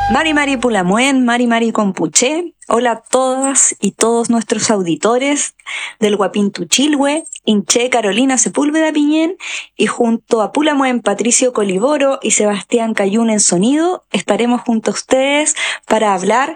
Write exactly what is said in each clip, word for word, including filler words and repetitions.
Mari Mari Pulamuen, Mari Mari Compuché, hola a todas y todos nuestros auditores del Guapintuchilhue, Inché Carolina Sepúlveda Piñén, y junto a Pulamuen Patricio Coliboro y Sebastián Cayún en sonido, estaremos junto a ustedes para hablar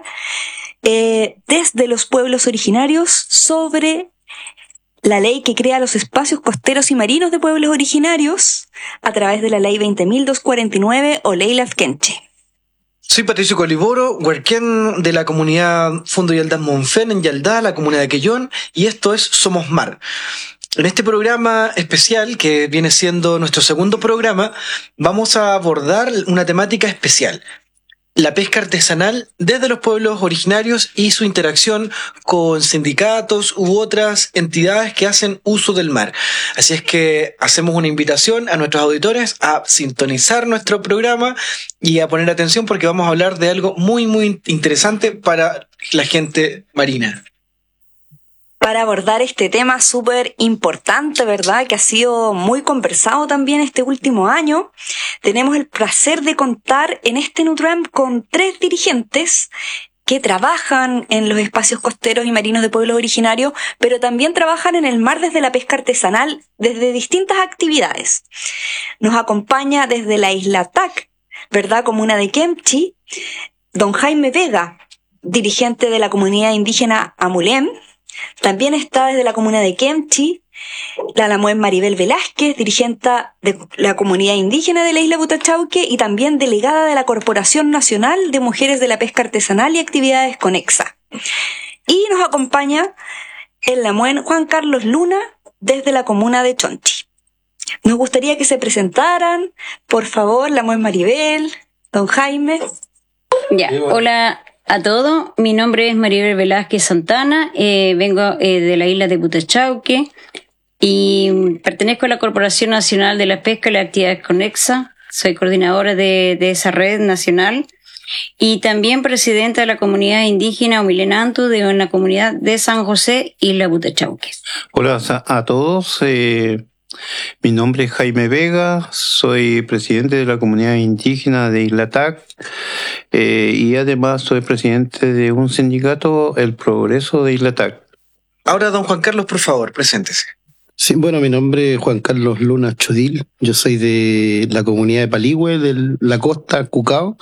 eh, desde los pueblos originarios sobre la ley que crea los espacios costeros y marinos de pueblos originarios a través de la ley veinte mil doscientos cuarenta y nueve o ley Lafkenche. Soy Patricio Coliboro, huerquén de la comunidad Fundo Yaldán Monfén en Yaldá, la comunidad de Quellón, y esto es Somos Mar. En este programa especial, que viene siendo nuestro segundo programa, vamos a abordar una temática especial: la pesca artesanal desde los pueblos originarios y su interacción con sindicatos u otras entidades que hacen uso del mar. Así es que hacemos una invitación a nuestros auditores a sintonizar nuestro programa y a poner atención, porque vamos a hablar de algo muy, muy interesante para la gente marina. Para abordar este tema súper importante, ¿verdad?, que ha sido muy conversado también este último año, tenemos el placer de contar en este Nutram con tres dirigentes que trabajan en los espacios costeros y marinos de pueblos originarios, pero también trabajan en el mar desde la pesca artesanal, desde distintas actividades. Nos acompaña desde la isla Tac, ¿verdad?, comuna de Kemchi, don Jaime Vega, dirigente de la comunidad indígena Amulem. También está desde la comuna de Kemchi la Lamuén Maribel Velázquez, dirigente de la comunidad indígena de la isla Butachauque y también delegada de la Corporación Nacional de Mujeres de la Pesca Artesanal y Actividades Conexa. Y nos acompaña el Lamuén Juan Carlos Luna desde la comuna de Chonchi. Nos gustaría que se presentaran, por favor, Lamuén Maribel, don Jaime. Ya, hola a todos, mi nombre es Maribel Velázquez Santana, eh, vengo eh, de la isla de Butachauque y pertenezco a la Corporación Nacional de la Pesca y las Actividades Conexa. Soy coordinadora de, de esa red nacional y también presidenta de la comunidad indígena Omilenantu de la comunidad de San José, Isla Butachauque. Hola a todos, eh, mi nombre es Jaime Vega, soy presidente de la comunidad indígena de Isla Tac eh, y además soy presidente de un sindicato, El Progreso de Isla Tac. Ahora, don Juan Carlos, por favor, preséntese. Sí, bueno, mi nombre es Juan Carlos Luna Chodil, yo soy de la comunidad de Paligüe, de la costa Cucao,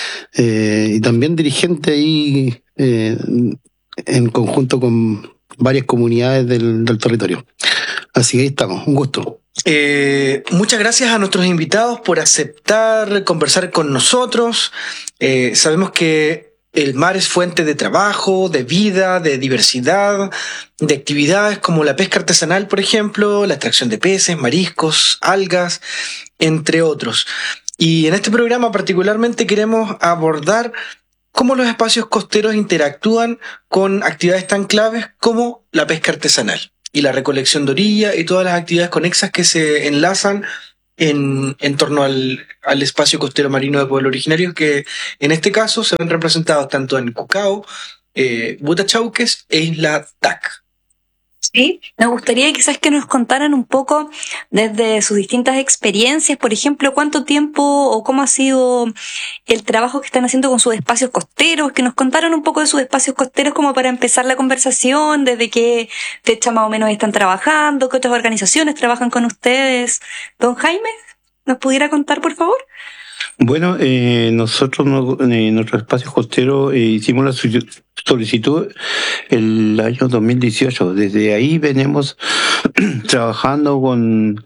eh, y también dirigente ahí eh, en conjunto con varias comunidades del, del territorio. Así que ahí estamos, un gusto. Eh, muchas gracias a nuestros invitados por aceptar conversar con nosotros. Eh, sabemos que el mar es fuente de trabajo, de vida, de diversidad, de actividades como la pesca artesanal, por ejemplo, la extracción de peces, mariscos, algas, entre otros. Y en este programa particularmente queremos abordar cómo los espacios costeros interactúan con actividades tan claves como la pesca artesanal y la recolección de orilla y todas las actividades conexas que se enlazan en, en torno al, al espacio costero marino de pueblos originarios, que en este caso se ven representados tanto en Cucao, eh, Butachauques e Isla Tac. Sí, me gustaría quizás que nos contaran un poco desde sus distintas experiencias, por ejemplo, cuánto tiempo o cómo ha sido el trabajo que están haciendo con sus espacios costeros, que nos contaran un poco de sus espacios costeros como para empezar la conversación, desde qué fecha más o menos están trabajando, qué otras organizaciones trabajan con ustedes. Don Jaime, ¿nos pudiera contar, por favor? Bueno, eh, nosotros no, en nuestro espacio costero eh, hicimos la solicitud el año dos mil dieciocho. Desde ahí venimos trabajando con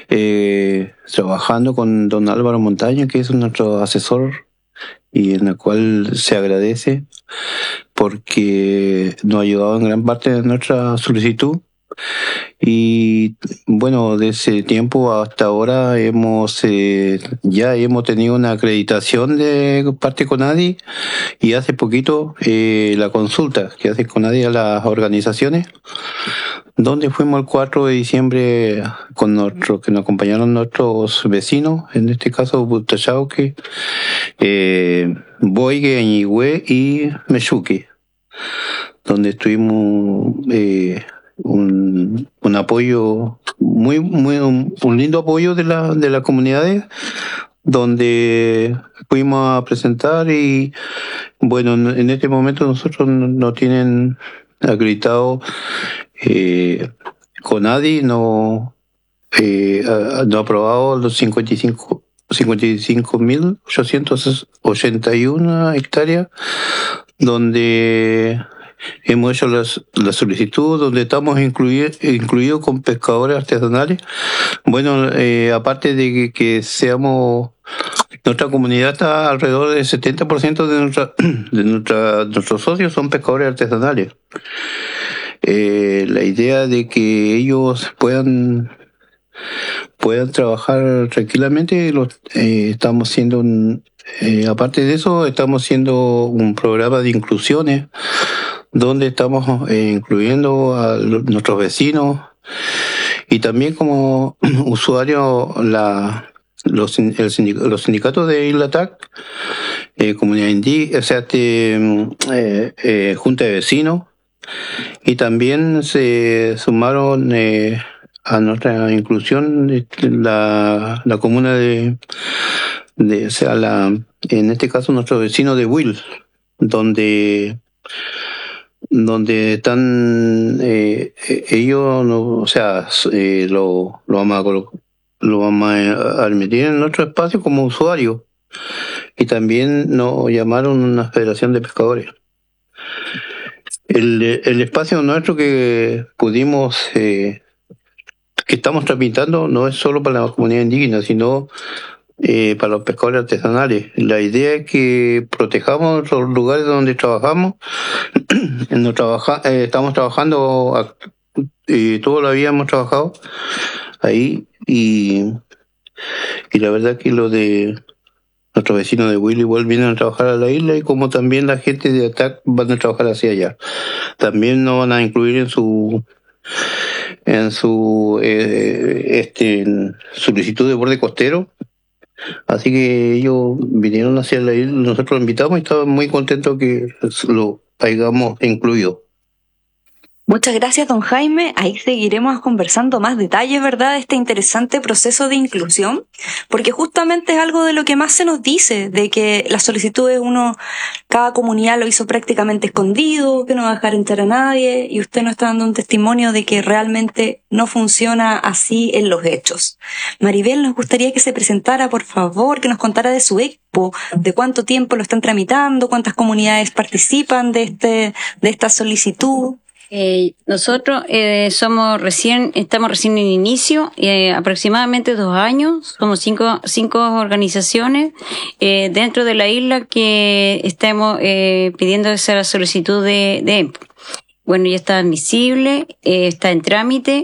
eh, trabajando con don Álvaro Montaño, que es nuestro asesor y en el cual se agradece porque nos ha ayudado en gran parte de nuestra solicitud. Y bueno, de ese tiempo hasta ahora hemos eh, ya hemos tenido una acreditación de parte CONADI y hace poquito eh, la consulta que hace CONADI a las organizaciones, donde fuimos el cuatro de diciembre con nuestros, que nos acompañaron nuestros vecinos, en este caso Butachauque, eh, Boigue, Añigüe y Meshuque, donde estuvimos eh, un, un apoyo muy, muy, un, un lindo apoyo de la, de las comunidades, donde fuimos a presentar y bueno, en este momento nosotros no tienen acreditado eh, CONADI, no, eh, no ha aprobado los cincuenta y cinco mil ochocientos ochenta y una hectáreas, donde hemos hecho las, la solicitud, donde estamos incluidos incluidos con pescadores artesanales. Bueno, eh, aparte de que, que seamos, nuestra comunidad está alrededor del setenta por ciento de, nuestra, de nuestra, nuestros socios son pescadores artesanales. Eh, la idea de que ellos puedan puedan trabajar tranquilamente, los, eh, estamos haciendo un, eh, aparte de eso, estamos haciendo un programa de inclusiones donde estamos eh, incluyendo a los, nuestros vecinos y también como usuario la los, el sindicato, los sindicatos de Isla Tac, eh, comunidad indígena, o sea, este, eh, eh, junta de vecinos, y también se sumaron eh, a nuestra inclusión la, la comuna de, de, o sea, la, en este caso nuestros vecinos de Will, donde donde están eh, ellos, no, o sea, eh, lo, lo vamos a colocar, lo vamos a admitir en nuestro espacio como usuario, y también nos llamaron una federación de pescadores. El, el espacio nuestro que pudimos, eh, que estamos tramitando, no es solo para la comunidad indígena, sino eh, para los pescadores artesanales. La idea es que protejamos los lugares donde trabajamos. no trabaja, eh, estamos trabajando, eh, toda la vida hemos trabajado ahí, y, y la verdad que lo de nuestros vecinos de Willy igual vienen a trabajar a la isla, y como también la gente de ATAC van a trabajar hacia allá. También nos van a incluir en su en su eh, este en solicitud de borde costero, así que ellos vinieron hacia la isla, nosotros los invitamos y estaban muy contentos que lo hayamos incluido. Muchas gracias, don Jaime. Ahí seguiremos conversando más detalles, ¿verdad?, de este interesante proceso de inclusión, porque justamente es algo de lo que más se nos dice, de que las solicitudes uno, cada comunidad lo hizo prácticamente escondido, que no va a dejar entrar a nadie, y usted nos está dando un testimonio de que realmente no funciona así en los hechos. Maribel, nos gustaría que se presentara, por favor, que nos contara de su expo, de cuánto tiempo lo están tramitando, cuántas comunidades participan de este, de esta solicitud. Eh, nosotros eh, somos recién, estamos recién en inicio, eh, aproximadamente dos años, somos cinco, cinco organizaciones eh, dentro de la isla que estamos eh, pidiendo esa solicitud de, de E M P. Bueno, ya está admisible, eh, está en trámite,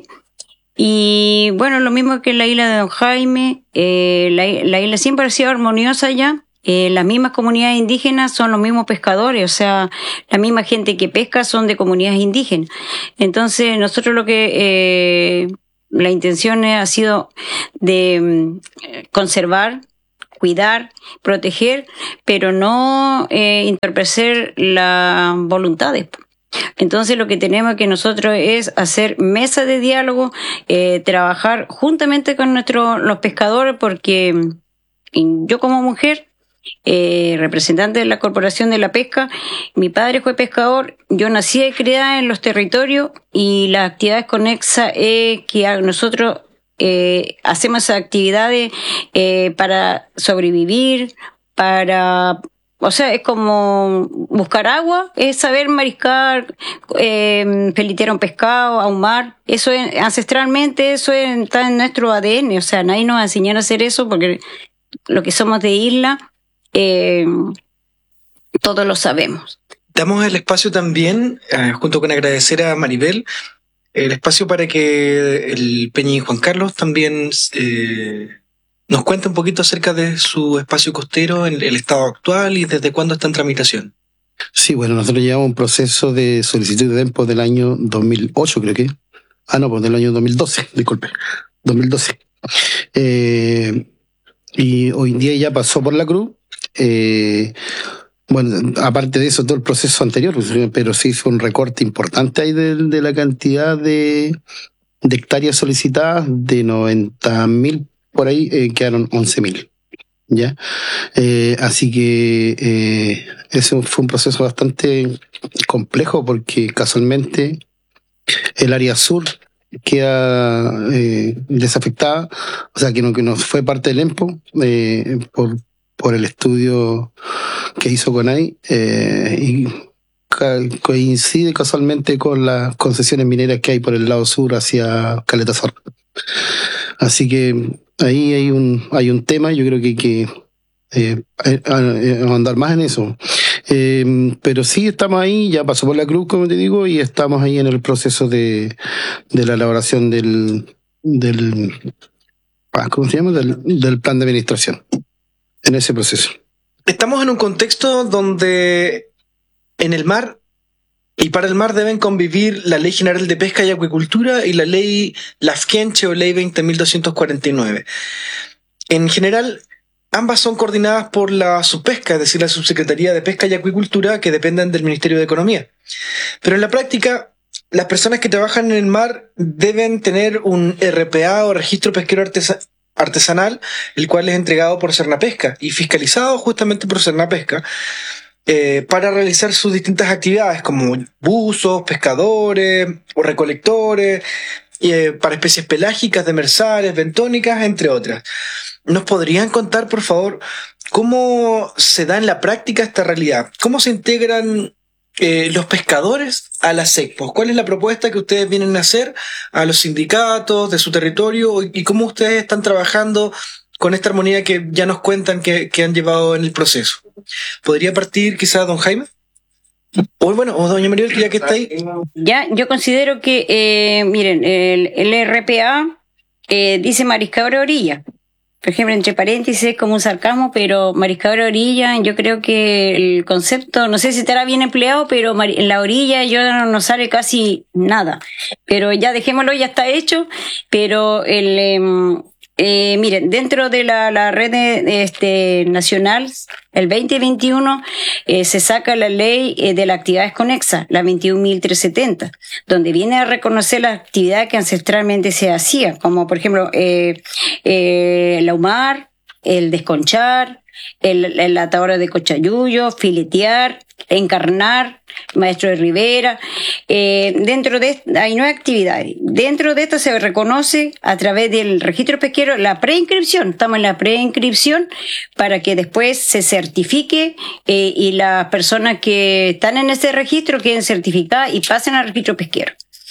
y bueno, lo mismo que en la isla de don Jaime, eh, la, la isla siempre ha sido armoniosa ya. Eh, las mismas comunidades indígenas son los mismos pescadores, o sea, la misma gente que pesca son de comunidades indígenas. Entonces, nosotros lo que, eh, la intención ha sido de eh, conservar, cuidar, proteger, pero no eh, entorpecer las voluntades. Entonces, lo que tenemos que nosotros es hacer mesas de diálogo, eh, trabajar juntamente con nuestros, los pescadores, porque yo como mujer, Eh, representante de la Corporación de la Pesca, mi padre fue pescador, yo nací y criada en los territorios, y las actividades conexas es que nosotros eh, hacemos esas actividades eh, para sobrevivir, para, o sea, es como buscar agua, es saber mariscar, eh, pelitear un pescado, ahumar. Eso es, ancestralmente, eso es, está en nuestro A D N, o sea, nadie nos enseñó a hacer eso, porque lo que somos de isla, Eh, todos lo sabemos. Damos el espacio también, eh, junto con agradecer a Maribel, el espacio para que el Peñi Juan Carlos también eh, nos cuente un poquito acerca de su espacio costero, el, el estado actual y desde cuándo está en tramitación. Sí, bueno, nosotros llevamos un proceso de solicitud de E M P O del año dos mil ocho, creo que. Ah, no, pues del año dos mil doce, disculpe, dos mil doce. Eh, y hoy en día ya pasó por la cruz. Eh, bueno, aparte de eso, todo el proceso anterior, pero se hizo un recorte importante ahí de, de la cantidad de, de hectáreas solicitadas, de noventa mil por ahí, eh, quedaron once mil. ¿ya? Eh, así que eh, ese fue un proceso bastante complejo porque casualmente el área sur queda eh, desafectada, o sea que no, que no fue parte del EMPO eh, por, por el estudio que hizo CONAI eh, y coincide casualmente con las concesiones mineras que hay por el lado sur hacia Caleta Zorra. Así que ahí hay un hay un tema, yo creo que hay que eh, andar más en eso. Eh, pero sí estamos ahí, ya pasó por la cruz, como te digo, y estamos ahí en el proceso de, de la elaboración del, del ¿cómo se llama? Del, del plan de administración, en ese proceso. Estamos en un contexto donde en el mar y para el mar deben convivir la Ley General de Pesca y Acuicultura y la Ley Lafkenche o Ley veinte mil doscientos cuarenta y nueve. En general, ambas son coordinadas por la Subpesca, es decir, la Subsecretaría de Pesca y Acuicultura, que dependen del Ministerio de Economía. Pero en la práctica, las personas que trabajan en el mar deben tener un R P A o Registro Pesquero Artesa- Artesanal, el cual es entregado por Cernapesca y fiscalizado justamente por Cernapesca, eh, para realizar sus distintas actividades, como buzos, pescadores o recolectores, eh, para especies pelágicas, demersales, bentónicas, entre otras. ¿Nos podrían contar, por favor, cómo se da en la práctica esta realidad? ¿Cómo se integran eh, los pescadores a las SECPOS? ¿Cuál es la propuesta que ustedes vienen a hacer a los sindicatos de su territorio y cómo ustedes están trabajando con esta armonía que ya nos cuentan que, que han llevado en el proceso? ¿Podría partir quizás don Jaime? O bueno, o doña Maribel, que ya que está ahí. Ya, yo considero que, eh, miren, el, el R P A eh, dice mariscadora orilla. Por ejemplo, entre paréntesis, como un sarcasmo, pero mariscadora orilla, yo creo que el concepto, no sé si estará bien empleado, pero en la orilla yo no, no sale casi nada. Pero ya dejémoslo, ya está hecho, pero el... Eh, Eh, miren, dentro de la, la red de, este, nacional, el veinte veintiuno, eh, se saca la ley eh, de las actividades conexas, la veintiún mil trescientos setenta, donde viene a reconocer las actividades que ancestralmente se hacían, como por ejemplo eh, eh, el ahumar, el desconchar, el, el atador de cochayuyo, filetear, encarnar, maestro de ribera. Eh, dentro de esto hay nueve actividades. Dentro de esto se reconoce a través del registro pesquero la preinscripción. Estamos en la preinscripción para que después se certifique eh, y las personas que están en ese registro queden certificadas y pasen al registro pesquero.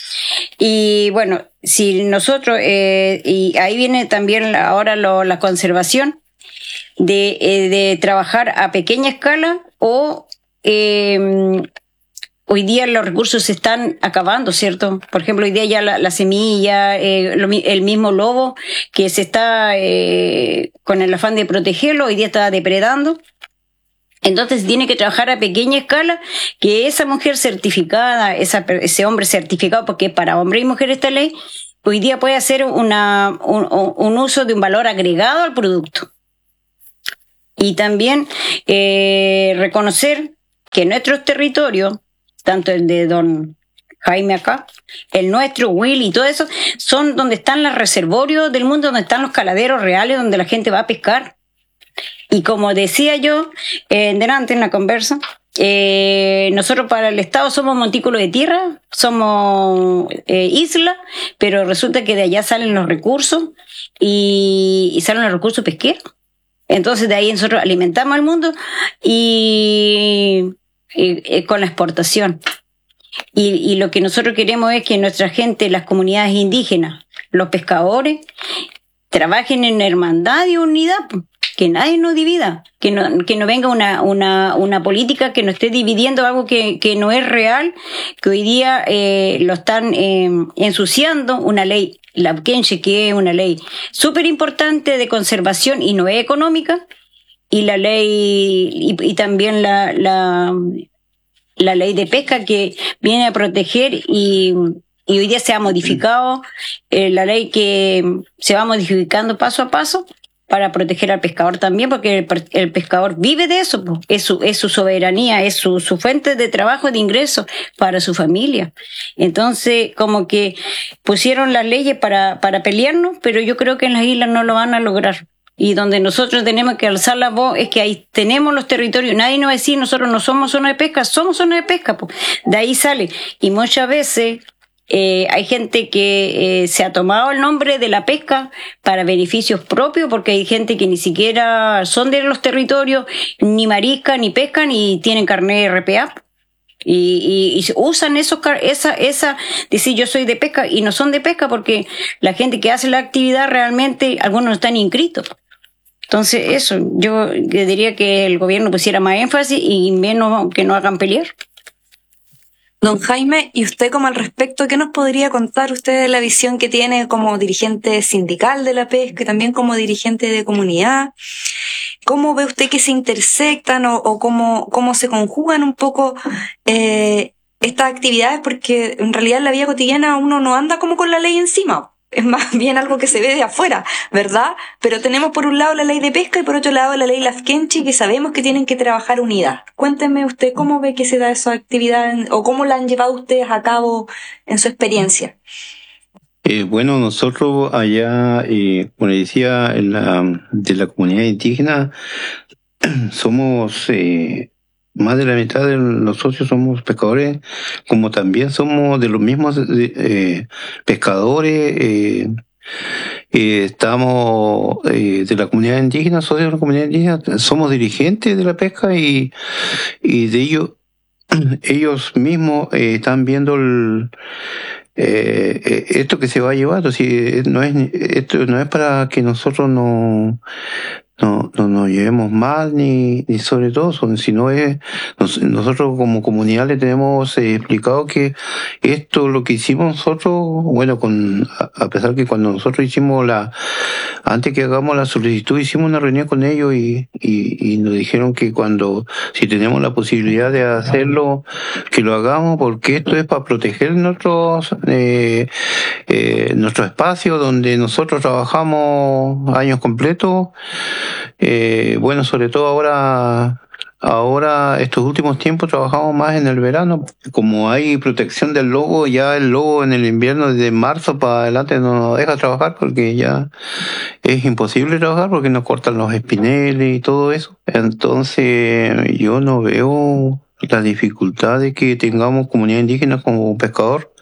Y bueno, si nosotros, eh, y ahí viene también ahora lo, la conservación de, eh, de trabajar a pequeña escala o eh, hoy día los recursos se están acabando, ¿cierto? Por ejemplo, hoy día ya la, la semilla, eh, lo, el mismo lobo que se está eh, con el afán de protegerlo, hoy día está depredando. Entonces tiene que trabajar a pequeña escala, que esa mujer certificada, esa, ese hombre certificado, porque para hombre y mujer esta ley, hoy día puede hacer una, un, un uso de un valor agregado al producto. Y también eh, reconocer que nuestros territorios, tanto el de don Jaime acá, el nuestro, Will y todo eso, son donde están los reservorios del mundo, donde están los caladeros reales, donde la gente va a pescar. Y como decía yo eh, delante en la conversa, eh, nosotros para el Estado somos montículos de tierra, somos eh, isla, pero resulta que de allá salen los recursos y, y salen los recursos pesqueros. Entonces de ahí nosotros alimentamos al mundo y, y, y con la exportación. Y, y lo que nosotros queremos es que nuestra gente, las comunidades indígenas, los pescadores, trabajen en hermandad y unidad, que nadie nos divida, que no, que no venga una, una, una política que nos esté dividiendo algo que, que no es real, que hoy día eh, lo están eh, ensuciando, una ley, la Kenche, que es una ley súper importante de conservación y no es económica, y la ley, y, y también la, la, la ley de pesca que viene a proteger y... Y hoy día se ha modificado eh, la ley que se va modificando paso a paso para proteger al pescador también, porque el, el pescador vive de eso, pues. es, su, es su soberanía, es su, su fuente de trabajo, de ingresos para su familia. Entonces, como que pusieron las leyes para, para pelearnos, pero yo creo que en las islas no lo van a lograr. Y donde nosotros tenemos que alzar la voz es que ahí tenemos los territorios. Nadie nos va a decir, nosotros no somos zona de pesca, somos zona de pesca. Po. De ahí sale. Y muchas veces eh, hay gente que eh, se ha tomado el nombre de la pesca para beneficios propios, porque hay gente que ni siquiera son de los territorios, ni mariscan, ni pescan, y tienen carnet de R P A. Y, y, y usan esos, esa, esa, decir yo soy de pesca, y no son de pesca porque la gente que hace la actividad realmente, algunos no están inscritos. Entonces eso, yo diría que el gobierno pusiera más énfasis y menos que no hagan pelear. Don Jaime, ¿y usted como al respecto, qué nos podría contar usted de la visión que tiene como dirigente sindical de la pesca y también como dirigente de comunidad? ¿Cómo ve usted que se intersectan o, o cómo, cómo se conjugan un poco eh, estas actividades? Porque en realidad en la vida cotidiana uno no anda como con la ley encima. Es más bien algo que se ve de afuera, ¿verdad? Pero tenemos por un lado la ley de pesca y por otro lado la ley Lafkenchi, que sabemos que tienen que trabajar unidas. Cuénteme usted cómo ve que se da esa actividad o cómo la han llevado ustedes a cabo en su experiencia. Eh, bueno, nosotros allá, eh, como le decía, en la, de la comunidad indígena, somos... Eh, más de la mitad de los socios somos pescadores, como también somos de los mismos eh, pescadores, eh, eh, estamos eh, de la comunidad indígena, socios de la comunidad indígena, somos dirigentes de la pesca y, y de ellos, ellos mismos eh, están viendo el, eh, esto que se va llevando. Si no es, esto no es para que nosotros no no no nos llevemos mal ni, ni sobre todo, sino es nos, nosotros como comunidad le tenemos eh, explicado que esto lo que hicimos nosotros, bueno, con a, a pesar que cuando nosotros hicimos la antes que hagamos la solicitud hicimos una reunión con ellos y, y, y nos dijeron que cuando si tenemos la posibilidad de hacerlo que lo hagamos, porque esto es para proteger nuestros eh, eh, nuestro espacio donde nosotros trabajamos años completos. Eh, bueno, sobre todo ahora, ahora estos últimos tiempos trabajamos más en el verano. Como hay protección del lobo, ya el lobo en el invierno desde marzo para adelante no nos deja trabajar porque ya es imposible trabajar porque nos cortan los espineles y todo eso. Entonces yo no veo la dificultad de que tengamos comunidad indígena como pescador.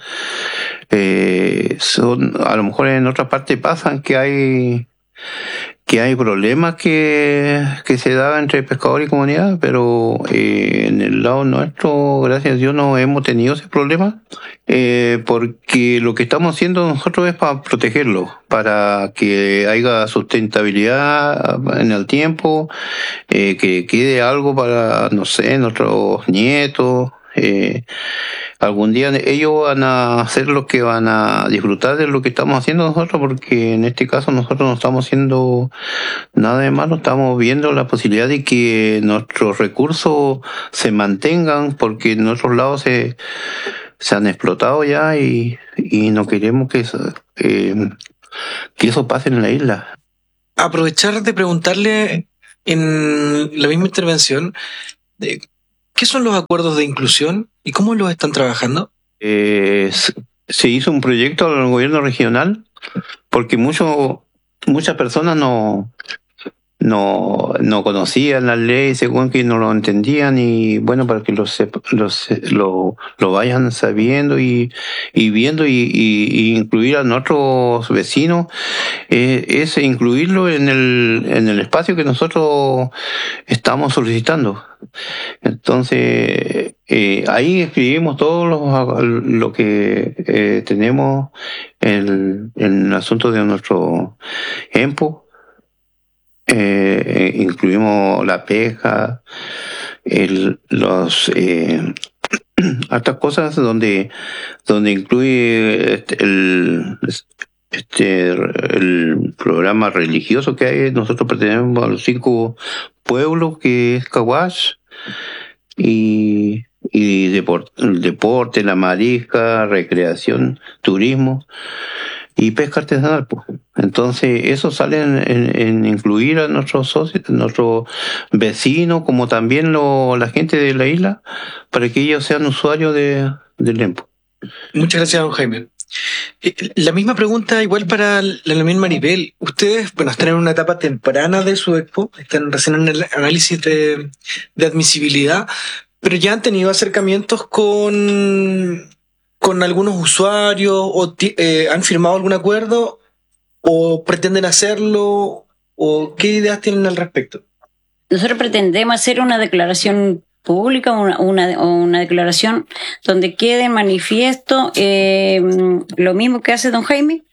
Eh, son, a lo mejor en otra parte pasan que hay que hay problemas que, que se dan entre pescador y comunidad, pero eh, en el lado nuestro, gracias a Dios, no hemos tenido ese problema, eh, porque lo que estamos haciendo nosotros es para protegerlo, para que haya sustentabilidad en el tiempo, eh, que quede algo para, no sé, nuestros nietos. Eh, algún día ellos van a hacer lo que van a disfrutar de lo que estamos haciendo nosotros, porque en este caso nosotros no estamos haciendo nada de malo, estamos viendo la posibilidad de que nuestros recursos se mantengan, porque en otros lados se, se han explotado ya y, y no queremos que eso, eh, que eso pase en la isla. Aprovechar de preguntarle en la misma intervención de ¿qué son los acuerdos de inclusión y cómo los están trabajando? Eh, se hizo un proyecto al gobierno regional porque mucho, muchas personas no, no, no conocían la ley, según que no lo entendían, y bueno, para que los, los, lo, lo vayan sabiendo y, y viendo y, y, y incluir a nuestros vecinos, eh, es incluirlo en el, en el espacio que nosotros estamos solicitando. Entonces, eh, ahí escribimos todo lo, lo que eh, tenemos en el asunto de nuestro EMPO. Eh, incluimos la pesca, el, los eh, hartas cosas donde donde incluye este, el este el programa religioso que hay. Nosotros pertenecemos a los cinco pueblos, que es Caguas, y y deporte, el deporte, la marisca, recreación, turismo y pesca artesanal, pues. Entonces, eso sale en, en, en incluir a nuestros socios, nuestros vecinos, como también lo, la gente de la isla, para que ellos sean usuarios de, del EMPO. Muchas gracias, don Jaime. La misma pregunta igual para la Lamien Maribel. Ustedes, bueno, están en una etapa temprana de su expo, están recién en el análisis de, de admisibilidad, pero ya han tenido acercamientos con, con algunos usuarios o eh, han firmado algún acuerdo o pretenden hacerlo o qué ideas tienen al respecto. Nosotros pretendemos hacer una declaración pública, una, una, una declaración donde quede manifiesto eh, lo mismo que hace don Jaime,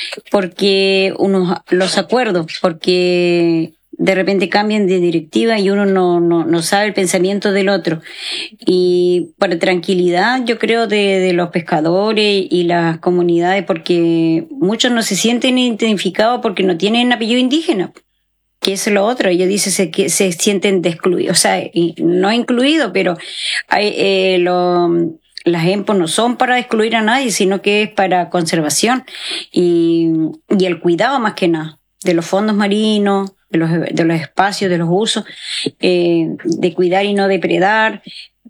porque unos, los acuerdos, porque de repente cambian de directiva y uno no, no, no sabe el pensamiento del otro. Y para tranquilidad, yo creo, de, de los pescadores y las comunidades, porque muchos no se sienten identificados porque no tienen apellido indígena, que es lo otro. Ellos dicen se, que se sienten excluidos, o sea, no incluidos, pero hay, eh, lo, las E M P O no son para excluir a nadie, sino que es para conservación y, y el cuidado más que nada de los fondos marinos, de los, de los espacios, de los usos, eh, de cuidar y no depredar.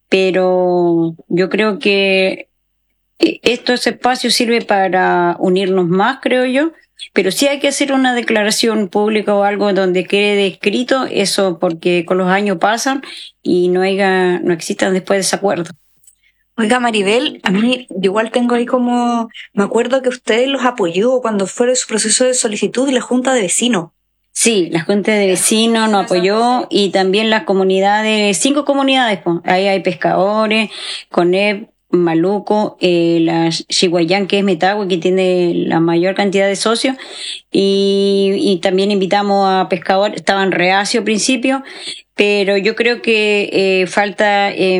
Pero yo creo que estos espacios sirven para unirnos más, creo yo. Pero sí hay que hacer una declaración pública o algo donde quede escrito eso, porque con los años pasan y no haya, no existan después desacuerdos. Oiga, Maribel, a mí yo igual tengo ahí como, me acuerdo que usted los apoyó cuando fue su proceso de solicitud de la Junta de Vecinos. Sí, la Junta de Vecinos nos apoyó y también las comunidades, cinco comunidades, pues. Ahí hay pescadores, CONEP, Maluco, eh, la Chihuayán, que es Metagüe, que tiene la mayor cantidad de socios, y, y también invitamos a pescadores. Estaban reacios al principio, pero yo creo que eh, falta eh,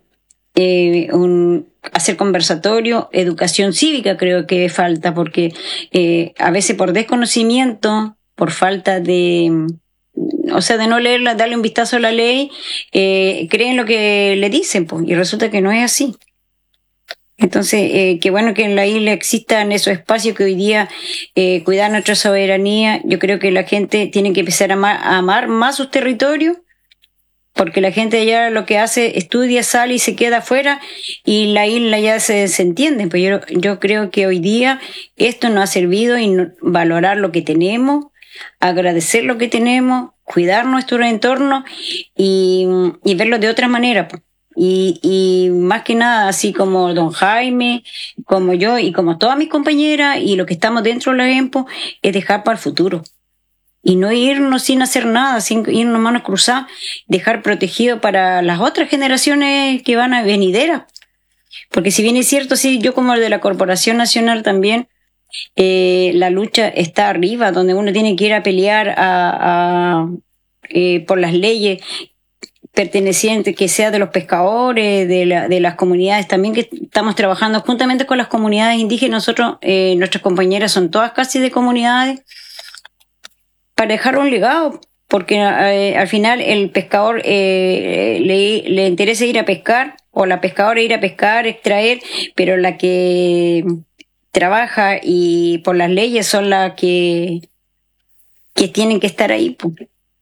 eh, un, hacer conversatorio, educación cívica creo que falta, porque eh, a veces por desconocimiento, por falta de, o sea, de no leerla, darle un vistazo a la ley, eh, creen lo que le dicen, pues, y resulta que no es así. Entonces, eh, qué bueno que en la isla existan esos espacios que hoy día eh, cuidar nuestra soberanía. Yo creo que la gente tiene que empezar a amar, a amar más sus territorios, porque la gente allá lo que hace, estudia, sale y se queda afuera, y la isla ya se desentiende. Pues yo, yo creo que hoy día esto nos ha servido y no, valorar lo que tenemos, agradecer lo que tenemos, cuidar nuestro entorno y, y verlo de otra manera, pues. Y, y más que nada, así como don Jaime, como yo y como todas mis compañeras y los que estamos dentro de la E M P O, es dejar para el futuro. Y no irnos sin hacer nada, sin irnos manos cruzadas, dejar protegido para las otras generaciones que van a venideras. Porque si bien es cierto, sí, yo como el de la Corporación Nacional también, eh, la lucha está arriba, donde uno tiene que ir a pelear a, a, eh, por las leyes perteneciente, que sea de los pescadores, de, la, de las comunidades también, que estamos trabajando juntamente con las comunidades indígenas. Nosotros, eh, nuestras compañeras son todas casi de comunidades, para dejar un legado, porque eh, al final el pescador eh, le, le interesa ir a pescar, o la pescadora ir a pescar, extraer, pero la que trabaja y por las leyes son las que, que tienen que estar ahí, pues.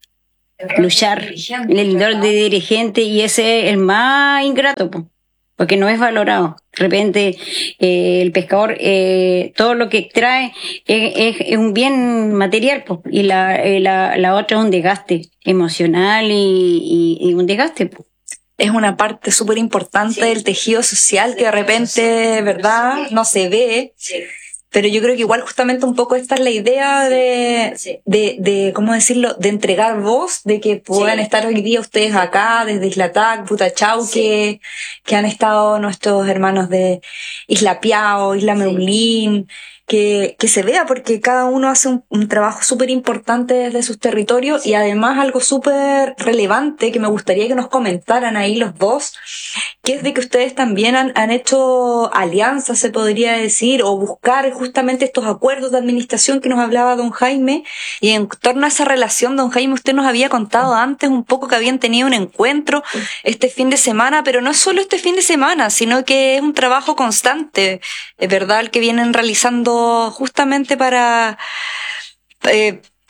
Luchar, el rol de dirigente, y ese es el más ingrato, porque no es valorado. De repente eh, el pescador, eh, todo lo que extrae es, es, es un bien material, po, y la, eh, la, la otra es un desgaste emocional y, y, y un desgaste, po. Es una parte súper importante, sí, del tejido social que de repente, ¿verdad?, no se ve. Sí. Pero yo creo que igual justamente un poco esta es la idea de, sí, de, de, ¿cómo decirlo?, de entregar voz, de que puedan, sí, estar hoy día ustedes acá, desde Isla Tac, Putachauque, sí, que han estado nuestros hermanos de Isla Piao, Isla Meulín, que, que se vea, porque cada uno hace un, un trabajo súper importante desde sus territorios, y además algo súper relevante que me gustaría que nos comentaran ahí los dos, que es de que ustedes también han, han hecho alianzas, se podría decir, o buscar justamente estos acuerdos de administración que nos hablaba don Jaime. Y en torno a esa relación, don Jaime, usted nos había contado antes un poco que habían tenido un encuentro este fin de semana, pero no es solo este fin de semana, sino que es un trabajo constante, es verdad, el que vienen realizando justamente para, eh,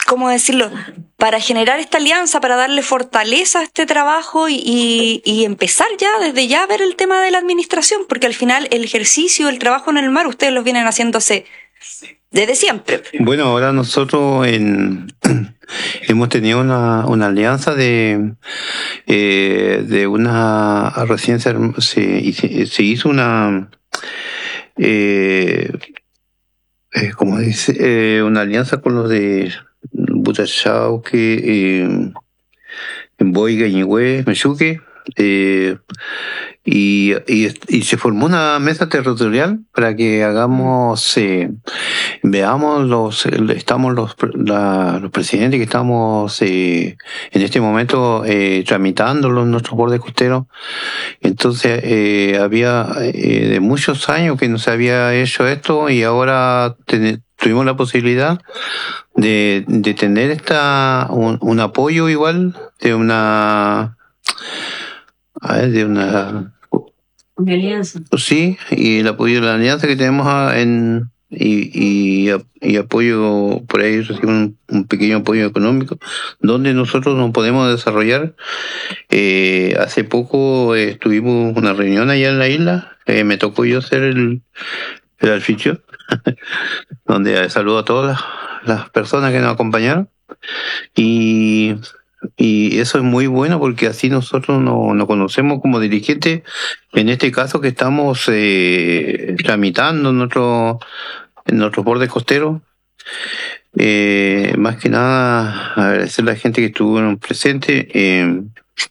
¿cómo decirlo? Para generar esta alianza, para darle fortaleza a este trabajo y, y, y empezar ya, desde ya, a ver el tema de la administración, porque al final el ejercicio, el trabajo en el mar, ustedes lo vienen haciéndose desde siempre. Bueno, ahora nosotros en, hemos tenido una, una alianza de, eh, de una recién se, se, se hizo una, eh, eh, ¿cómo dice? Eh, una alianza con los de Butachauque, eh, en Boiga, Ñigüe, Mechuque, eh, y, y, y se formó una mesa territorial para que hagamos, eh, veamos los, estamos los, la, los presidentes que estamos eh, en este momento eh, tramitando los, nuestros bordes costeros. Entonces eh, había eh, de muchos años que no se había hecho esto y ahora ten, tuvimos la posibilidad de, de tener esta un, un apoyo igual de una a ver, de una Una alianza. Sí, y el apoyo de la alianza que tenemos en y, y, y apoyo por ahí recibimos un, un pequeño apoyo económico donde nosotros nos podemos desarrollar. Eh, hace poco eh, tuvimos una reunión allá en la isla, eh, me tocó yo ser el, el anfitrión donde saludo a todas las, las personas que nos acompañaron y Y eso es muy bueno porque así nosotros nos no conocemos como dirigentes, en este caso que estamos eh, tramitando nuestro, en nuestros bordes costeros. Eh, más que nada agradecer a la gente que estuvo presente eh,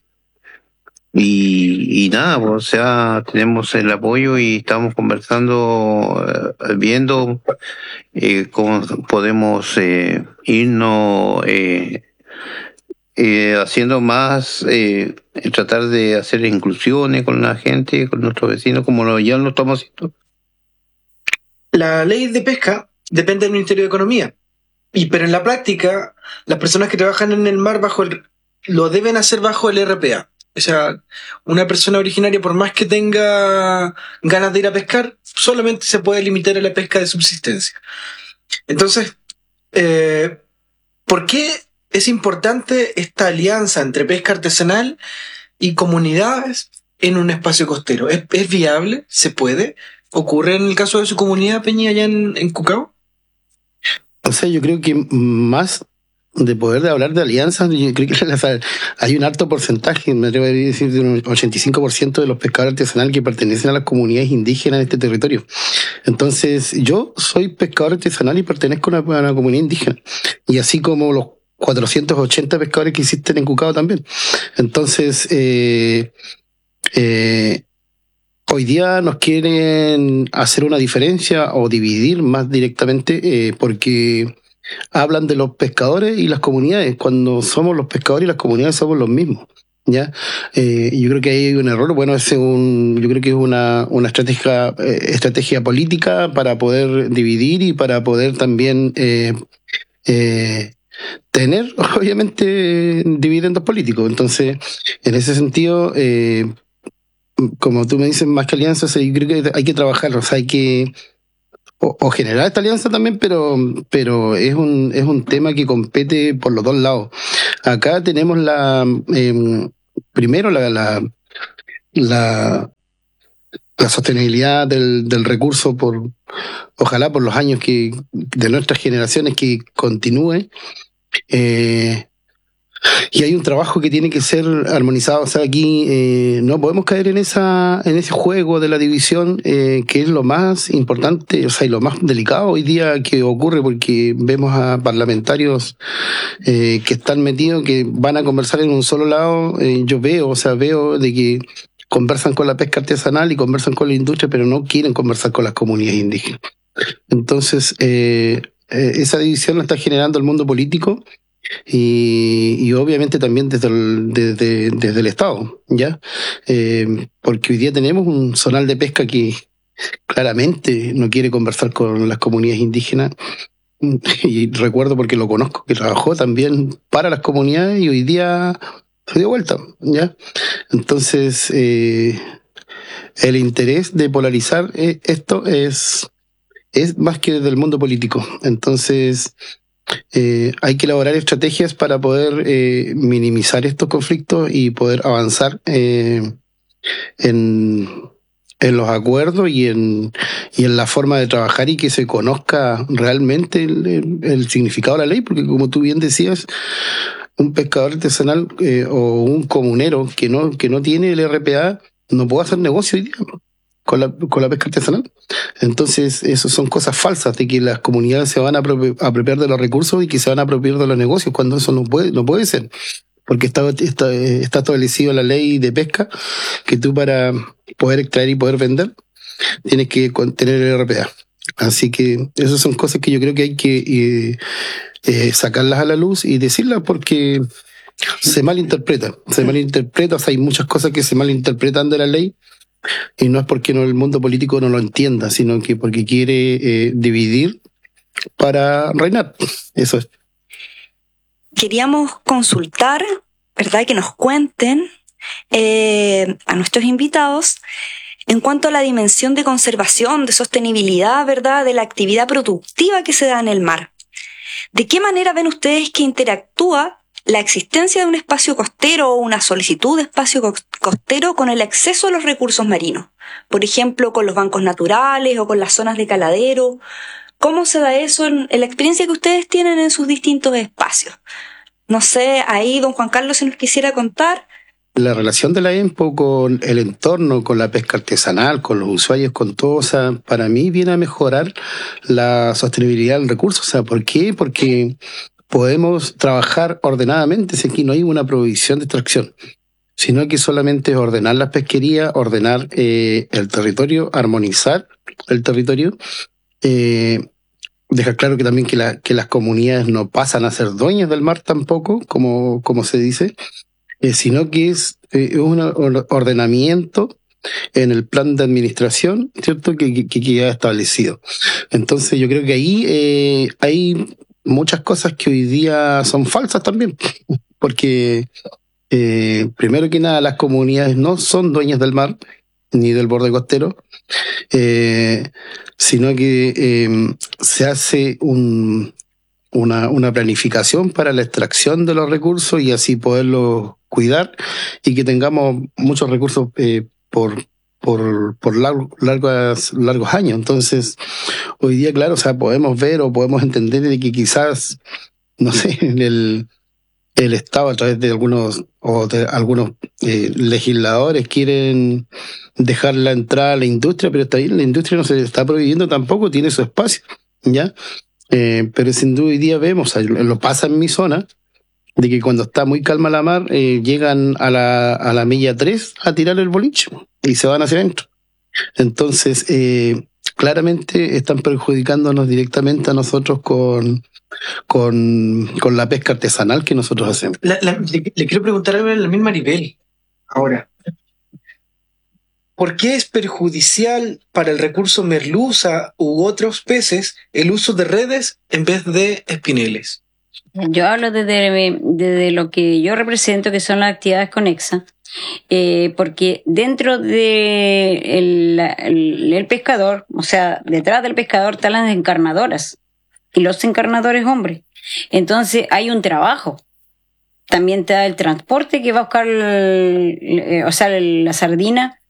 y, y nada, pues, o sea, tenemos el apoyo y estamos conversando, eh, viendo eh, cómo podemos eh, irnos eh, Eh, haciendo más, eh, tratar de hacer inclusiones con la gente, con nuestros vecinos, como lo, ya lo estamos haciendo. La ley de pesca depende del Ministerio de Economía, y pero en la práctica las personas que trabajan en el mar bajo el, lo deben hacer bajo el R P A. O sea, una persona originaria, por más que tenga ganas de ir a pescar, solamente se puede limitar a la pesca de subsistencia. Entonces, eh, ¿por qué es importante esta alianza entre pesca artesanal y comunidades en un espacio costero? ¿Es, es viable? ¿Se puede? ¿Ocurre en el caso de su comunidad, Peña, allá en, en Cucao? O sea, yo creo que más de poder de hablar de alianzas, yo creo que hay un alto porcentaje, me atrevo a decir de un ochenta y cinco por ciento de los pescadores artesanales que pertenecen a las comunidades indígenas en este territorio. Entonces, yo soy pescador artesanal y pertenezco a una, a una comunidad indígena. Y así como los cuatrocientos ochenta pescadores que existen en Cucao también. Entonces, eh, eh, hoy día nos quieren hacer una diferencia o dividir más directamente eh, porque hablan de los pescadores y las comunidades, cuando somos los pescadores y las comunidades somos los mismos. ¿Ya? Eh, yo creo que ahí hay un error. Bueno, es un, yo creo que es una, una estrategia, eh, estrategia política para poder dividir y para poder también eh, eh, tener, obviamente, dividendos políticos. Entonces, en ese sentido, eh, como tú me dices, más que alianzas, yo creo que hay que trabajar, o sea, hay que o, o generar esta alianza también, pero pero es un es un tema que compete por los dos lados. Acá tenemos la eh, primero la la la la sostenibilidad del, del recurso por ojalá por los años que de nuestras generaciones que continúe. Eh, y hay un trabajo que tiene que ser armonizado. O sea, aquí eh, no podemos caer en esa en ese juego de la división, eh, que es lo más importante, o sea, y lo más delicado hoy día que ocurre, porque vemos a parlamentarios eh, que están metidos, que van a conversar en un solo lado. Eh, yo veo, o sea, veo de que conversan con la pesca artesanal y conversan con la industria, pero no quieren conversar con las comunidades indígenas. Entonces, eh, eh, esa división la está generando el mundo político y, y obviamente también desde el, desde, desde el Estado, ¿ya? Eh, porque hoy día tenemos un zonal de pesca que claramente no quiere conversar con las comunidades indígenas. Y recuerdo, porque lo conozco, que trabajó también para las comunidades y hoy día se dio vuelta, ¿ya? Entonces, eh, el interés de polarizar eh, esto es, es más que desde el mundo político. Entonces, eh, hay que elaborar estrategias para poder eh, minimizar estos conflictos y poder avanzar eh, en, en los acuerdos y en, y en la forma de trabajar y que se conozca realmente el, el, el significado de la ley, porque como tú bien decías, un pescador artesanal eh, o un comunero que no, que no tiene el R P A no puede hacer negocio hoy día con la, con la pesca artesanal. Entonces, eso son cosas falsas, de que las comunidades se van a apropiar de los recursos y que se van a apropiar de los negocios, cuando eso no puede, no puede ser. Porque está, está, está establecido la ley de pesca, que tú para poder extraer y poder vender, tienes que tener el R P A. Así que esas son cosas que yo creo que hay que eh, eh, sacarlas a la luz y decirlas, porque se malinterpreta, se malinterpreta, o sea, hay muchas cosas que se malinterpretan de la ley. Y no es porque no, el mundo político no lo entienda, sino que porque quiere eh, dividir para reinar. Eso es. Queríamos consultar, ¿verdad? Que nos cuenten eh, a nuestros invitados en cuanto a la dimensión de conservación, de sostenibilidad, ¿verdad? De la actividad productiva que se da en el mar. ¿De qué manera ven ustedes que interactúa la existencia de un espacio costero o una solicitud de espacio costero con el acceso a los recursos marinos? Por ejemplo, con los bancos naturales o con las zonas de caladero. ¿Cómo se da eso en, en la experiencia que ustedes tienen en sus distintos espacios? No sé, ahí don Juan Carlos, si nos quisiera contar. La relación de la EMPO con el entorno, con la pesca artesanal, con los usuarios, con todo, o sea, para mí viene a mejorar la sostenibilidad del recurso. O sea, ¿por qué? Porque podemos trabajar ordenadamente, si aquí no hay una provisión de extracción, sino que solamente es ordenar las pesquerías, ordenar eh, el territorio, armonizar el territorio, eh, dejar claro que también que, la, que las comunidades no pasan a ser dueñas del mar tampoco, como, como se dice, eh, sino que es eh, un ordenamiento en el plan de administración, ¿cierto?, que, que, que queda establecido. Entonces yo creo que ahí eh, hay muchas cosas que hoy día son falsas también, porque eh, primero que nada las comunidades no son dueñas del mar ni del borde costero, eh, sino que eh, se hace un, una, una planificación para la extracción de los recursos y así poderlos cuidar y que tengamos muchos recursos eh, por por, por largo, largos, largos años. Entonces, hoy día, claro, o sea, podemos ver o podemos entender de que quizás, no sé, el, el Estado a través de algunos o de algunos eh, legisladores quieren dejar la entrada a la industria, pero está ahí, la industria no se está prohibiendo tampoco, tiene su espacio, ¿ya? Eh, pero sin duda hoy día vemos, lo pasa en mi zona, de que cuando está muy calma la mar, eh, llegan a la, a la milla tres a tirar el boliche y se van hacia adentro. Entonces, eh, claramente están perjudicándonos directamente a nosotros con, con, con la pesca artesanal que nosotros hacemos. La, la, le, le quiero preguntar algo a la misma Maribel ahora. ¿Por qué es perjudicial para el recurso merluza u otros peces el uso de redes en vez de espineles? Yo hablo desde, desde lo que yo represento, que son las actividades conexas, eh, porque dentro de el, el, el pescador, o sea, detrás del pescador están las encarnadoras, y los encarnadores hombres. Entonces hay un trabajo. También te da el transporte que va a buscar, el, o sea, la sardina.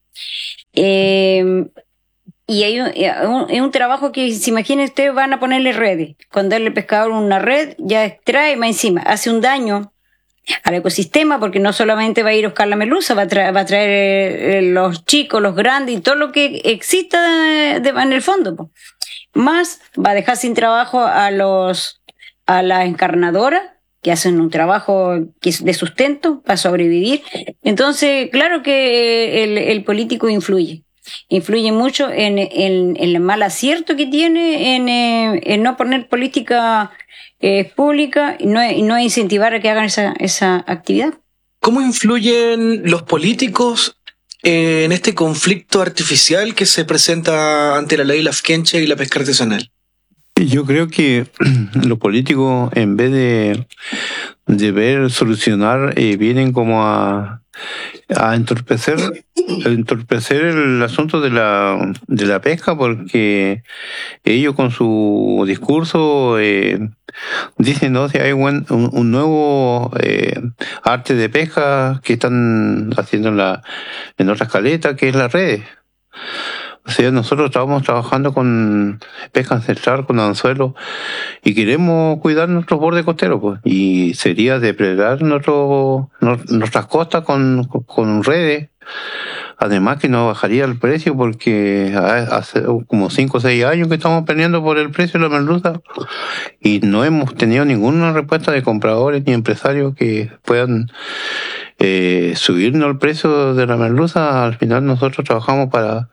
Eh, Y hay un, un, un trabajo que, si imaginen ustedes, van a ponerle redes. Cuando darle al pescador una red, ya extrae más encima. Hace un daño al ecosistema, porque no solamente va a ir a buscar la merluza, va a traer, va a traer eh, los chicos, los grandes y todo lo que exista de, de, en el fondo. Po. Más va a dejar sin trabajo a los a las encarnadoras, que hacen un trabajo de sustento para sobrevivir. Entonces, claro que el, el político influye. Influye mucho en, en, en el mal acierto que tiene en, eh, en no poner política eh, pública y no, y no incentivar a que hagan esa, esa actividad. ¿Cómo influyen los políticos en este conflicto artificial que se presenta ante la ley Lafkenche y la pesca artesanal? Yo creo que los políticos, en vez de, de ver, solucionar, eh, vienen como a, a entorpecer entorpecer el asunto de la de la pesca, porque ellos con su discurso eh, dicen, no, si hay un, un nuevo eh, arte de pesca que están haciendo en, la, en otras caletas, que es las redes. O sea, nosotros estamos trabajando con pesca ancestral, con anzuelos, y queremos cuidar nuestros bordes costeros, pues, y sería depredar nuestro, nuestras costas con, con redes. Además que no bajaría el precio, porque hace como cinco o seis años que estamos peleando por el precio de la merluza y no hemos tenido ninguna respuesta de compradores ni empresarios que puedan eh, subirnos el precio de la merluza. Al final nosotros trabajamos para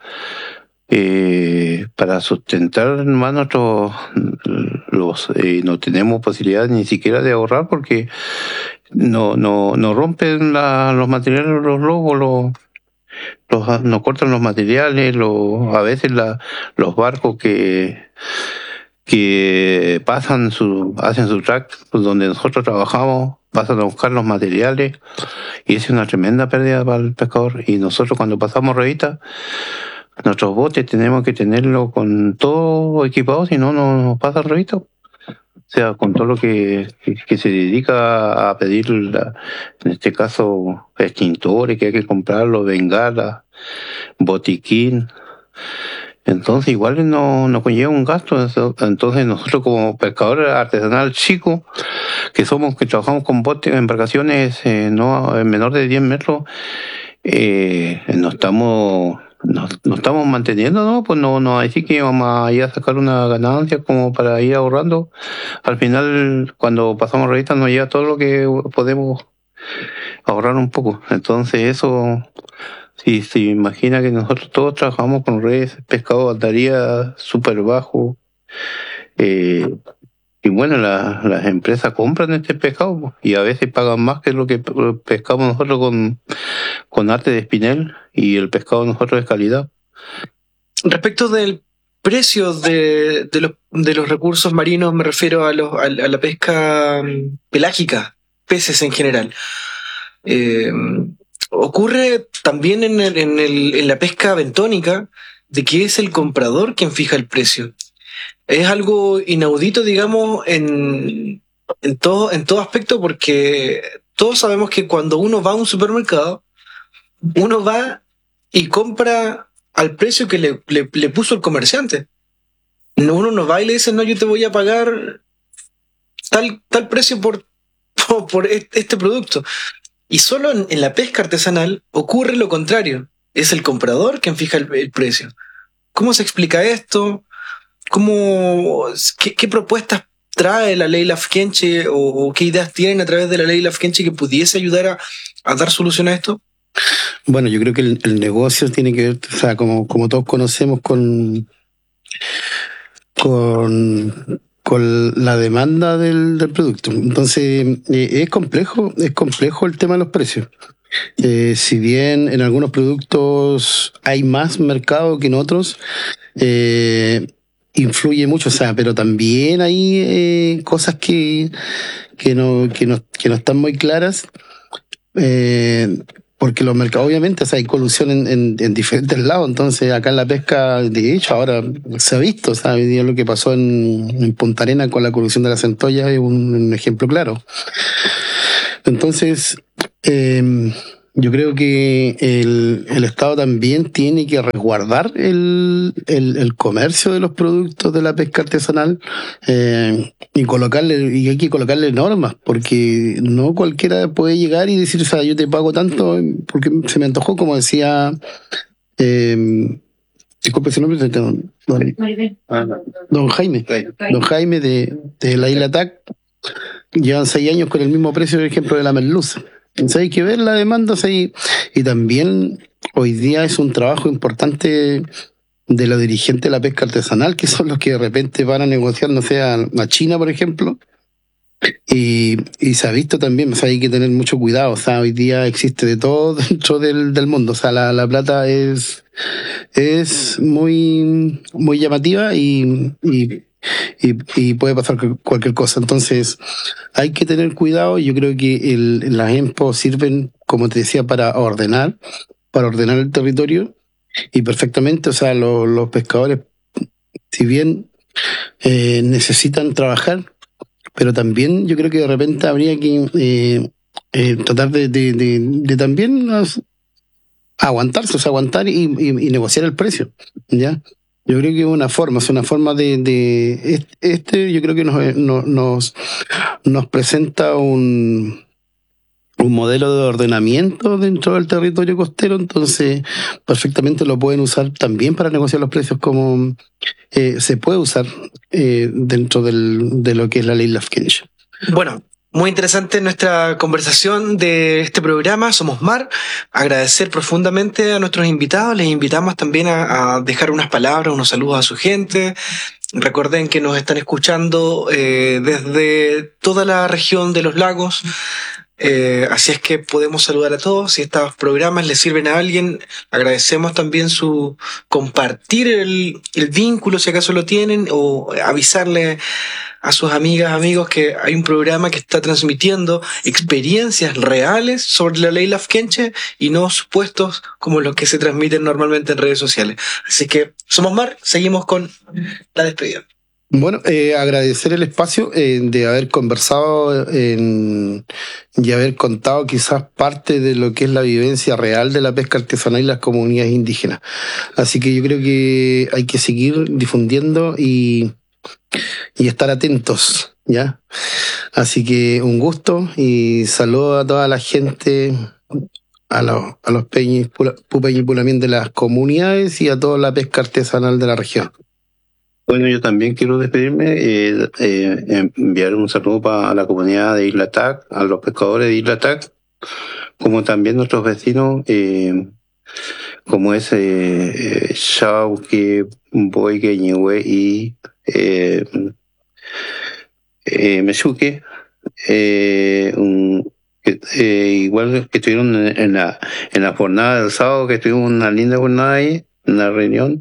eh, para sustentar más nuestros los eh, no tenemos posibilidad ni siquiera de ahorrar, porque no no no rompen la, los materiales los lobos, los Los, nos cortan los materiales, los, a veces la, los barcos que que pasan su, hacen su track donde nosotros trabajamos, pasan a buscar los materiales, y es una tremenda pérdida para el pescador. Y nosotros cuando pasamos revista, nuestros botes tenemos que tenerlo con todo equipado, si no, no nos pasa revista. O sea, con todo lo que, que, que se dedica a pedir, la, en este caso, extintores que hay que comprarlo, bengalas, botiquín. Entonces, igual no, no conlleva un gasto. Entonces, nosotros como pescadores artesanal chicos, que somos, que trabajamos con botes, embarcaciones eh, no menor de diez metros, eh, no estamos... Nos, nos estamos manteniendo, ¿no? Pues no, no, así que vamos a ir a sacar una ganancia como para ir ahorrando. Al final, cuando pasamos revistas, nos llega todo lo que podemos ahorrar un poco. Entonces, eso, si se imagina que nosotros todos trabajamos con redes, pescado andaría súper bajo. Eh, y bueno, la, las empresas compran este pescado y a veces pagan más que lo que pescamos nosotros con, con arte de espinel, y el pescado de nosotros es calidad. Respecto del precio de, de, los, de los recursos marinos, me refiero a, los, a, a la pesca pelágica, peces en general. Eh, ocurre también en, el, en, el, en la pesca bentónica, de que es el comprador quien fija el precio. Es algo inaudito, digamos, en, en, todo, en todo aspecto, porque todos sabemos que cuando uno va a un supermercado, uno va y compra al precio que le, le, le puso el comerciante. Uno no va y le dice, no, yo te voy a pagar tal, tal precio por, por, por este producto. Y solo en, en la pesca artesanal ocurre lo contrario. Es el comprador quien fija el, el precio. ¿Cómo se explica esto? ¿Cómo, qué, qué propuestas trae la ley Lafkenche, o, o qué ideas tienen a través de la ley Lafkenche que pudiese ayudar a, a dar solución a esto? Bueno, yo creo que el, el negocio tiene que ver, o sea, como, como todos conocemos, con, con, con la demanda del, del producto. Entonces, eh, es complejo, es complejo el tema de los precios. Eh, si bien en algunos productos hay más mercado que en otros, eh, influye mucho, o sea, pero también hay eh, cosas que, que, no, que, no, que no están muy claras, eh, porque los mercados, obviamente, o sea, hay colusión en, en, en diferentes lados. Entonces, acá en la pesca, de hecho, ahora se ha visto, o sea, hoy día lo que pasó en, en Punta Arenas con la colusión de la centolla es un, un ejemplo claro. Entonces, eh, yo creo que el, el Estado también tiene que resguardar el, el, el comercio de los productos de la pesca artesanal, eh, y colocarle, y hay que colocarle normas, porque no cualquiera puede llegar y decir, o sea, yo te pago tanto porque se me antojó, como decía, eh, disculpe ese nombre, don, don, don Jaime, don Jaime de, de la Isla Tac. Llevan seis años con el mismo precio, por ejemplo, de la merluza. Entonces hay que ver la demanda, o sea, y, y también hoy día es un trabajo importante de los dirigentes de la pesca artesanal, que son los que de repente van a negociar, no sé, a, a China, por ejemplo. Y, y se ha visto también, o sea, hay que tener mucho cuidado. O sea, hoy día existe de todo dentro del, del mundo. O sea, la, la plata es, es muy, muy llamativa y, y Y, y puede pasar cualquier cosa. Entonces hay que tener cuidado. Yo creo que el, las E M P O sirven, como te decía, para ordenar, para ordenar el territorio y perfectamente, o sea, los, los pescadores, si bien eh, necesitan trabajar, pero también yo creo que de repente habría que eh, eh, tratar de, de, de, de también aguantarse, o sea, aguantar y, y, y negociar el precio, ¿ya? Yo creo que es una forma, es una forma de, de este, yo creo que nos, nos, nos presenta un, un modelo de ordenamiento dentro del territorio costero, entonces perfectamente lo pueden usar también para negociar los precios como eh, se puede usar eh, dentro del, de lo que es la ley Lafkenche. Bueno, muy interesante nuestra conversación de este programa Somos Mar. Agradecer profundamente a nuestros invitados. Les invitamos también a, a dejar unas palabras, unos saludos a su gente. Recuerden que nos están escuchando eh, desde toda la región de los lagos. Eh, así es que podemos saludar a todos. Si estos programas les sirven a alguien, agradecemos también su compartir el, el vínculo, si acaso lo tienen, o avisarle a sus amigas, amigos, que hay un programa que está transmitiendo experiencias reales sobre la ley Lafkenche y no supuestos como los que se transmiten normalmente en redes sociales. Así que Somos Mar, seguimos con la despedida. Bueno, eh, agradecer el espacio eh, de haber conversado en, y haber contado quizás parte de lo que es la vivencia real de la pesca artesanal y las comunidades indígenas. Así que yo creo que hay que seguir difundiendo y, y estar atentos, ¿ya? Así que un gusto y saludo a toda la gente, a los, a los peñis, pupeños y pulamien de las comunidades y a toda la pesca artesanal de la región. Bueno, yo también quiero despedirme, eh, eh, enviar un saludo para la comunidad de Isla Tac, a los pescadores de Isla Tac, como también nuestros vecinos, eh, como es eh, Xauque, Boigue, Ñihue y eh, eh, Mechuque, eh, un, eh, igual que estuvieron en, en la en la jornada del sábado, que tuvimos una linda jornada ahí, una reunión,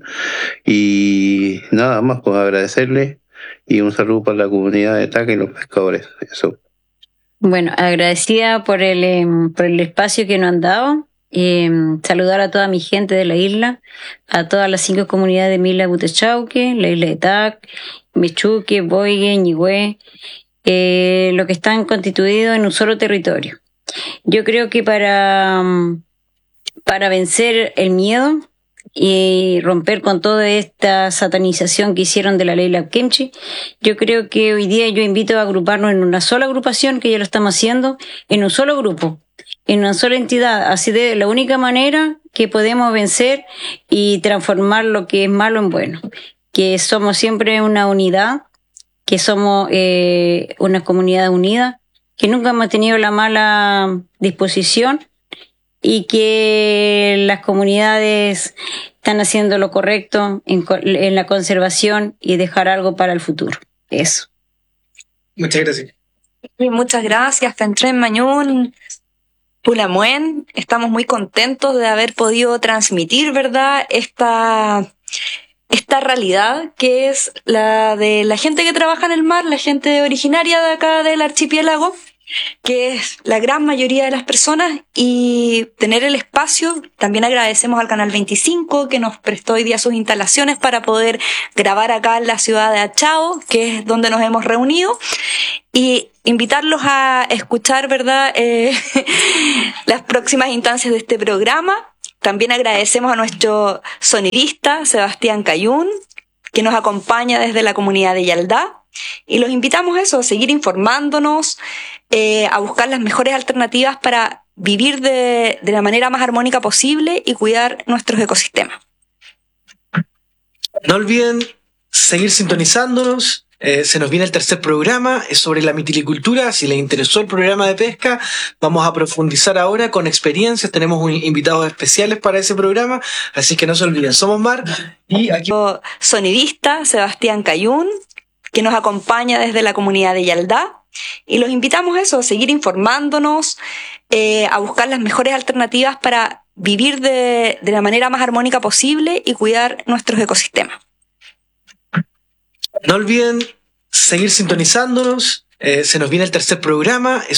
y nada más, pues agradecerle y un saludo para la comunidad de Taca y los pescadores. Eso. Bueno, agradecida por el, eh, por el espacio que nos han dado. Eh, saludar a toda mi gente de la isla, a todas las cinco comunidades de Mila Butechauque, la isla de Tac, Mechuque, Boigue, Ñihue, eh, lo que están constituidos en un solo territorio. Yo creo que para, para vencer el miedo y romper con toda esta satanización que hicieron de la ley Lafkenche, yo creo que hoy día yo invito a agruparnos en una sola agrupación, que ya lo estamos haciendo, en un solo grupo, en una sola entidad. Así de la única manera que podemos vencer y transformar lo que es malo en bueno, que somos siempre una unidad, que somos eh, una comunidad unida, que nunca hemos tenido la mala disposición y que las comunidades están haciendo lo correcto en, en la conservación y dejar algo para el futuro. Eso. Muchas gracias. Y muchas gracias, Fentren Mañún, Pulamuen. Estamos muy contentos de haber podido transmitir, ¿verdad?, esta, esta realidad que es la de la gente que trabaja en el mar, la gente originaria de acá del archipiélago, que es la gran mayoría de las personas, y tener el espacio. También agradecemos al Canal veinticinco que nos prestó hoy día sus instalaciones para poder grabar acá en la ciudad de Achao, que es donde nos hemos reunido, y invitarlos a escuchar, ¿verdad?, eh, las próximas instancias de este programa. También agradecemos a nuestro sonidista Sebastián Cayún, que nos acompaña desde la comunidad de Yaldá. Y los invitamos a eso, a seguir informándonos, eh, a buscar las mejores alternativas para vivir de, de la manera más armónica posible y cuidar nuestros ecosistemas. No olviden seguir sintonizándonos. Eh, se nos viene el tercer programa, es sobre la mitilicultura. Si les interesó el programa de pesca, vamos a profundizar ahora con experiencias. Tenemos un, invitados especiales para ese programa, así que no se olviden. Somos Mar y aquí sonidista Sebastián Cayún, que nos acompaña desde la comunidad de Yaldá. Y los invitamos a eso, a seguir informándonos, eh, a buscar las mejores alternativas para vivir de, de la manera más armónica posible y cuidar nuestros ecosistemas. No olviden seguir sintonizándonos. Eh, se nos viene el tercer programa.